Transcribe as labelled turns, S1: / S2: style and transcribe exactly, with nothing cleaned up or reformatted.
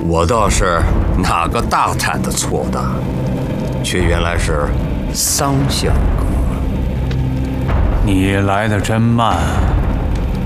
S1: 我倒是哪个大胆的错的，却原来是桑香阁。
S2: 你来的真慢。